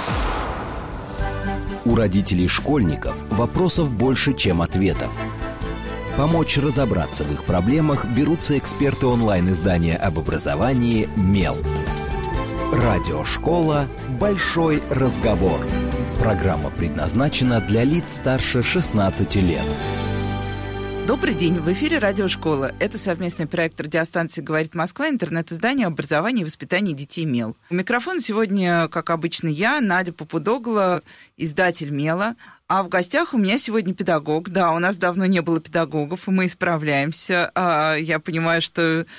У родителей школьников вопросов больше, чем ответов. Помочь разобраться в их проблемах берутся эксперты онлайн-издания об образовании «Мел». Радиошкола «Большой разговор». Программа предназначена для лиц старше шестнадцати лет. Добрый день, в эфире «Радиошкола». Это совместный проект радиостанции «Говорит Москва», интернет-издание об образовании и воспитании детей «Мел». У микрофона сегодня, как обычно, я, Надя Попудогла, издатель «Мела». А в гостях у меня сегодня педагог. Да, у нас давно не было педагогов, и мы исправляемся. Я понимаю, что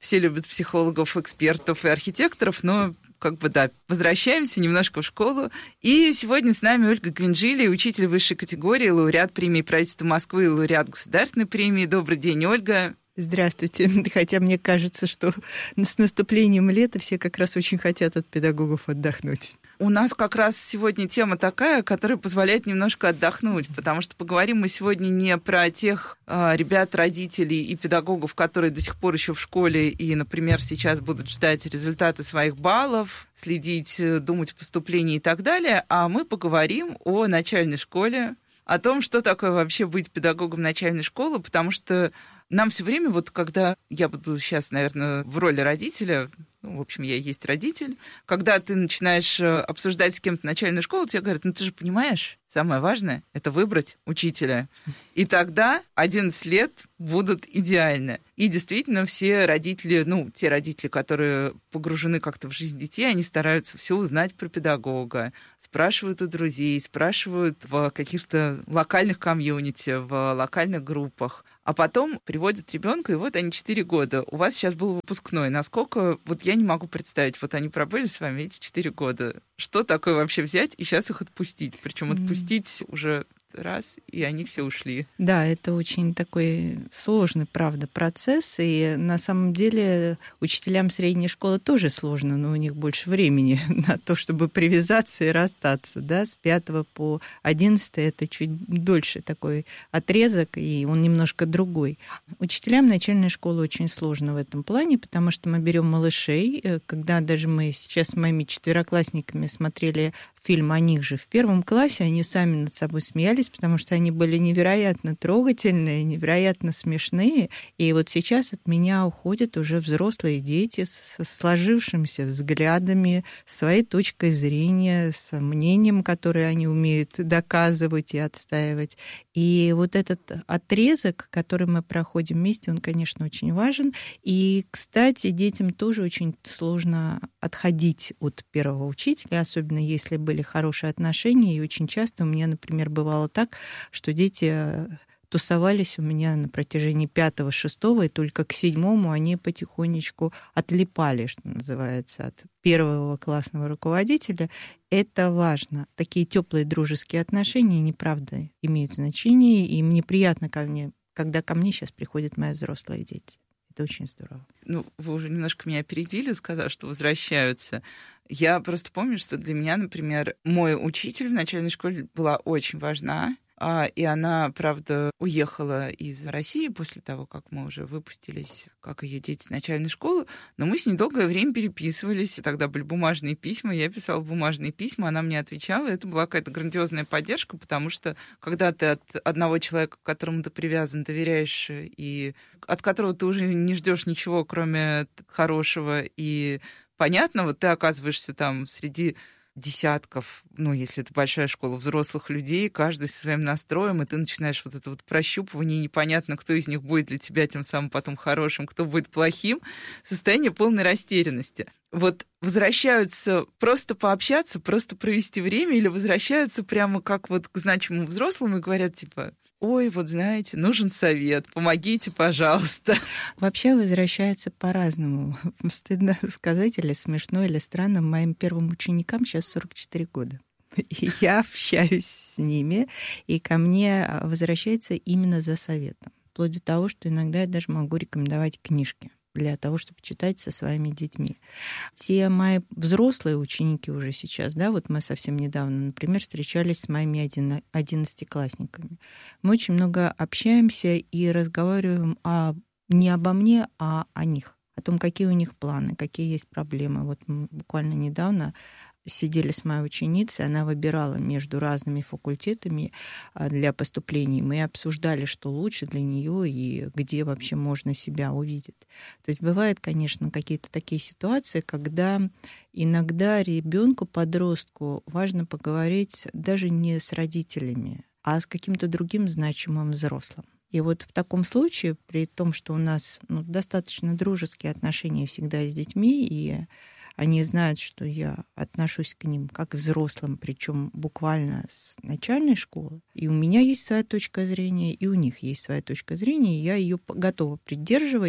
все любят психологов, экспертов и архитекторов, но как бы да, возвращаемся немножко в школу. И сегодня с нами Ольга Гвинджили, учитель высшей категории, лауреат премии правительства Москвы и лауреат государственной премии. Добрый день, Ольга. Здравствуйте. Хотя мне кажется, что с наступлением лета все как раз очень хотят от педагогов отдохнуть. У нас как раз сегодня тема такая, которая позволяет немножко отдохнуть, потому что поговорим мы сегодня не про тех э, ребят, родителей и педагогов, которые до сих пор еще в школе и, например, сейчас будут ждать результаты своих баллов, следить, думать о поступлении и так далее, а мы поговорим о начальной школе, о том, что такое вообще быть педагогом начальной школы, потому что нам все время, вот когда я буду сейчас, наверное, в роли родителя, ну, в общем, я и есть родитель, когда ты начинаешь обсуждать с кем-то начальную школу, тебе говорят, ну ты же понимаешь, самое важное – это выбрать учителя. И тогда одиннадцать лет будут идеально. И действительно все родители, ну, те родители, которые погружены как-то в жизнь детей, они стараются все узнать про педагога, спрашивают у друзей, спрашивают в каких-то локальных комьюнити, в локальных группах, а потом приводят ребенка, и вот они четыре года. У вас сейчас был выпускной. Насколько, вот я не могу представить, вот они пробыли с вами эти четыре года. Что такое вообще взять и сейчас их отпустить? Причем отпустить уже раз, и они все ушли. Да, это очень такой сложный, правда, процесс, и на самом деле учителям средней школы тоже сложно, но у них больше времени на то, чтобы привязаться и расстаться, да, с пятого по одиннадцатый это чуть дольше такой отрезок, и он немножко другой. Учителям начальной школы очень сложно в этом плане, потому что мы берем малышей, когда даже мы сейчас с моими четвероклассниками смотрели фильм о них же в первом классе, они сами над собой смеялись, потому что они были невероятно трогательные, невероятно смешные. И вот сейчас от меня уходят уже взрослые дети со сложившимися взглядами, своей точкой зрения, с мнением, которое они умеют доказывать и отстаивать. И вот этот отрезок, который мы проходим вместе, он, конечно, очень важен. И, кстати, детям тоже очень сложно отходить от первого учителя, особенно если были хорошие отношения. И очень часто у меня, например, бывало так, что дети тусовались у меня на протяжении пятого, шестого, и только к седьмому они потихонечку отлипали, что называется, от первого классного руководителя. Это важно. Такие теплые дружеские отношения, они, правда, имеют значение, и мне приятно, ко мне, когда ко мне сейчас приходят мои взрослые дети. Это очень здорово. Ну, вы уже немножко меня опередили, сказав, что возвращаются. Я просто помню, что для меня, например, мой учитель в начальной школе была очень важна. И она, правда, уехала из России после того, как мы уже выпустились, как ее дети с начальной школы. Но мы с ней долгое время переписывались. Тогда были бумажные письма. Я писала бумажные письма, она мне отвечала. Это была какая-то грандиозная поддержка, потому что когда ты от одного человека, к которому ты привязан, доверяешь, и от которого ты уже не ждешь ничего, кроме хорошего и понятного, ты оказываешься там среди десятков, ну, если это большая школа, взрослых людей, каждый со своим настроем, и ты начинаешь вот это вот прощупывание, непонятно, кто из них будет для тебя тем самым потом хорошим, кто будет плохим, состояние полной растерянности. Вот возвращаются просто пообщаться, просто провести время, или возвращаются прямо как вот к значимым взрослым и говорят, типа, ой, вот знаете, нужен совет, помогите, пожалуйста. Вообще возвращается по-разному. Стыдно сказать, или смешно, или странно. Моим первым ученикам сейчас сорок четыре года. И я общаюсь с ними, и ко мне возвращается именно за советом. Вплоть до того, что иногда я даже могу рекомендовать книжки для того, чтобы читать со своими детьми. Те мои взрослые ученики уже сейчас, да, вот мы совсем недавно, например, встречались с моими одиннадцатиклассниками. Мы очень много общаемся и разговариваем о, не обо мне, а о них, о том, какие у них планы, какие есть проблемы. Вот мы буквально недавно сидели с моей ученицей, она выбирала между разными факультетами для поступлений. Мы обсуждали, что лучше для нее и где вообще можно себя увидеть. То есть бывают, конечно, какие-то такие ситуации, когда иногда ребенку, подростку важно поговорить даже не с родителями, а с каким-то другим значимым взрослым. И вот в таком случае, при том, что у нас ну, достаточно дружеские отношения всегда с детьми, и они знают, что я отношусь к ним как к взрослым, причем буквально с начальной школы. И у меня есть своя точка зрения, и у них есть своя точка зрения, и я ее готова придерживать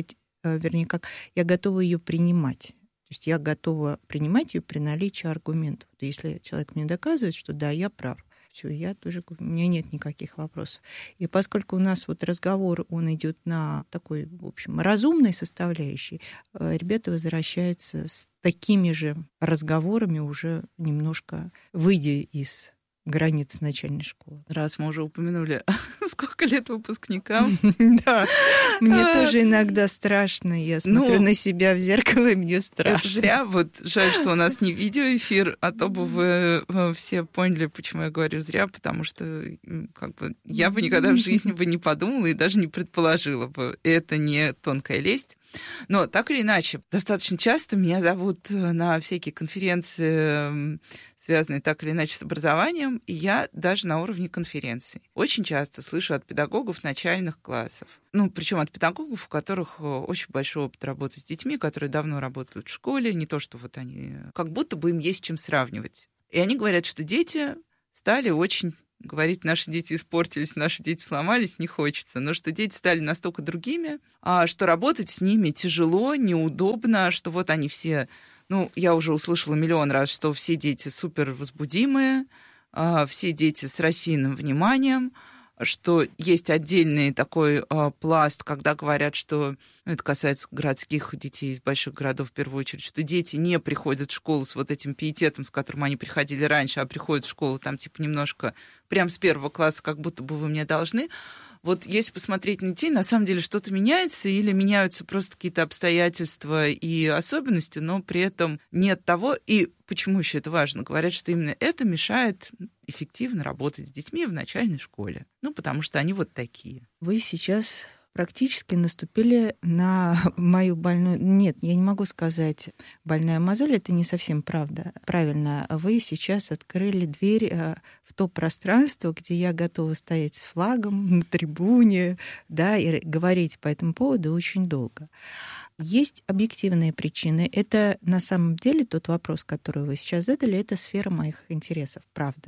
вернее, как я готова ее принимать. То есть я готова принимать ее при наличии аргументов. Если человек мне доказывает, что да, я прав, все, я тоже, у меня нет никаких вопросов. И поскольку у нас вот разговор, он идет на такой, в общем, разумной составляющей, ребята возвращаются с такими же разговорами, уже немножко выйдя из границ начальной школы. Раз мы уже упомянули, сколько лет выпускникам. Да, мне тоже иногда страшно. Я смотрю на себя в зеркало, и мне страшно. Это зря. Вот жаль, что у нас не видеоэфир, а то бы вы все поняли, почему я говорю зря, потому что как бы я бы никогда в жизни бы не подумала и даже не предположила бы. Это не тонкая лесть. Но так или иначе, достаточно часто меня зовут на всякие конференции, связанные так или иначе с образованием, и я даже на уровне конференций очень часто слышу от педагогов начальных классов, ну, причем от педагогов, у которых очень большой опыт работы с детьми, которые давно работают в школе, не то, что вот они, как будто бы им есть чем сравнивать. И они говорят, что дети стали очень... Говорить, наши дети испортились, наши дети сломались, не хочется. Но что дети стали настолько другими, что работать с ними тяжело, неудобно, что вот они все... Ну, я уже услышала миллион раз, что все дети супервозбудимые, все дети с рассеянным вниманием, что есть отдельный такой а, пласт, когда говорят, что, ну, это касается городских детей из больших городов в первую очередь, что дети не приходят в школу с вот этим пиететом, с которым они приходили раньше, а приходят в школу там типа немножко прям с первого класса, как будто бы вы мне должны. Вот если посмотреть на детей, на самом деле что-то меняется или меняются просто какие-то обстоятельства и особенности, но при этом нет того, и почему еще это важно? Говорят, что именно это мешает эффективно работать с детьми в начальной школе. Ну, потому что они вот такие. Вы сейчас практически наступили на мою больную... Нет, я не могу сказать больная мозоль, это не совсем правда. Правильно, вы сейчас открыли дверь в то пространство, где я готова стоять с флагом на трибуне, да, и говорить по этому поводу очень долго. Есть объективные причины. Это на самом деле тот вопрос, который вы сейчас задали, это сфера моих интересов, правда.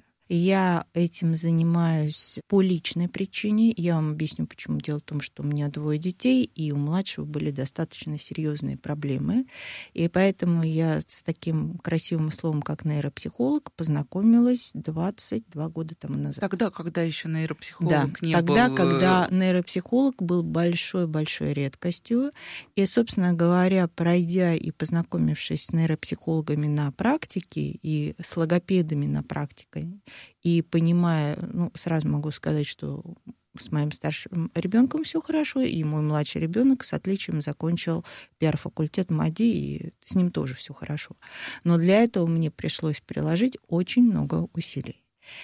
Я этим занимаюсь по личной причине. Я вам объясню, почему. Дело в том, что у меня двое детей, и у младшего были достаточно серьезные проблемы. И поэтому я с таким красивым словом, как нейропсихолог, познакомилась двадцать два года тому назад. Тогда, когда еще нейропсихолог да, не тогда, был... Тогда, когда нейропсихолог был большой-большой редкостью. И, собственно говоря, пройдя и познакомившись с нейропсихологами на практике и с логопедами на практике, и понимая, ну, сразу могу сказать, что с моим старшим ребенком все хорошо, и мой младший ребенок с отличием закончил пиар-факультет МАДИ, и с ним тоже все хорошо. Но для этого мне пришлось приложить очень много усилий.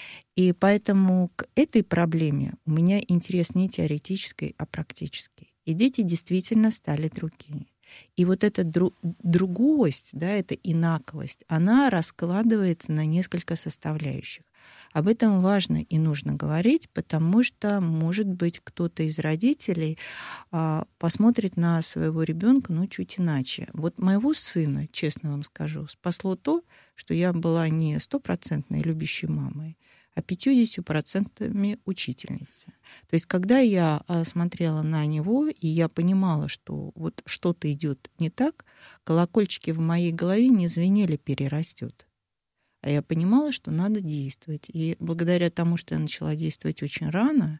И поэтому к этой проблеме у меня интерес не теоретический, а практический. И дети действительно стали другими. И вот эта дру- другость, да, эта инаковость, она раскладывается на несколько составляющих. Об этом важно и нужно говорить, потому что, может быть, кто-то из родителей а, посмотрит на своего ребенка, ну, чуть иначе. Вот моего сына, честно вам скажу, спасло то, что я была не стопроцентной любящей мамой, а пятьдесят процентов учительницей. То есть, когда я смотрела на него, и я понимала, что вот что-то идет не так, колокольчики в моей голове не звенели «перерастет». А я понимала, что надо действовать. И благодаря тому, что я начала действовать очень рано,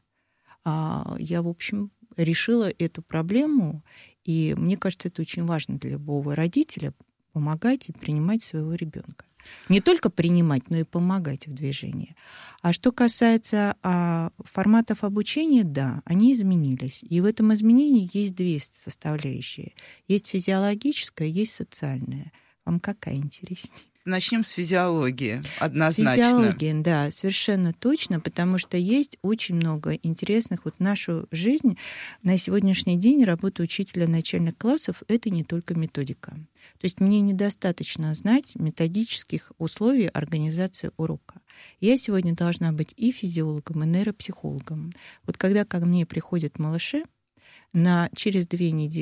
я, в общем, решила эту проблему. И мне кажется, это очень важно для любого родителя — помогать и принимать своего ребенка. Не только принимать, но и помогать в движении. А что касается а, форматов обучения, да, они изменились. И в этом изменении есть две составляющие. Есть физиологическая, есть социальная. Вам какая интереснее? Начнем с физиологии, однозначно. С физиологией, да, совершенно точно, потому что есть очень много интересных. Вот нашу жизнь на сегодняшний день, работа учителя начальных классов, это не только методика. То есть мне недостаточно знать методических условий организации урока. Я сегодня должна быть и физиологом, и нейропсихологом. Вот когда ко мне приходят малыши, на, через две недели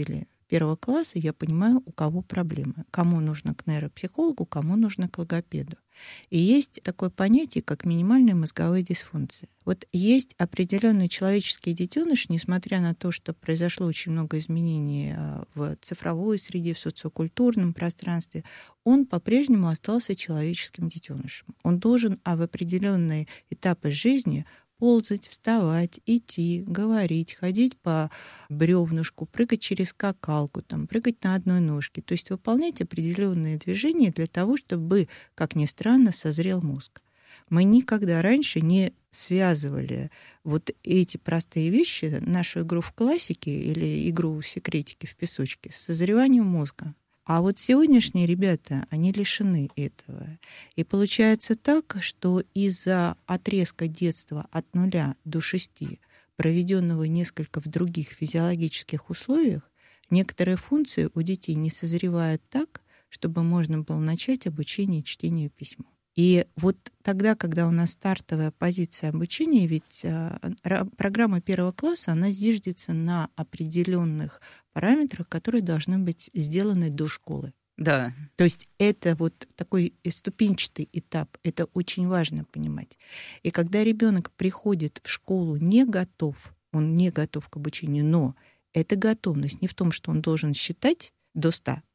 первого класса я понимаю, у кого проблемы. Кому нужно к нейропсихологу, кому нужно к логопеду. И есть такое понятие, как минимальная мозговая дисфункция. Вот есть определенный человеческий детеныш, несмотря на то, что произошло очень много изменений в цифровой среде, в социокультурном пространстве, он по-прежнему остался человеческим детенышем. Он должен а в определенные этапы жизни ползать, вставать, идти, говорить, ходить по бревнышку, прыгать через скакалку, там, прыгать на одной ножке. То есть выполнять определенные движения для того, чтобы, как ни странно, созрел мозг. Мы никогда раньше не связывали вот эти простые вещи, нашу игру в классике или игру в секретики в песочке, с созреванием мозга. А вот сегодняшние ребята, они лишены этого. И получается так, что из-за отрезка детства от нуля до шести, проведенного несколько в других физиологических условиях, некоторые функции у детей не созревают так, чтобы можно было начать обучение чтению и письму. И вот тогда, когда у нас стартовая позиция обучения, ведь программа первого класса, она зиждется на определенных параметрах, которые должны быть сделаны до школы. Да. То есть это вот такой ступенчатый этап, это очень важно понимать. И когда ребенок приходит в школу не готов, он не готов к обучению, но эта готовность не в том, что он должен считать до ста,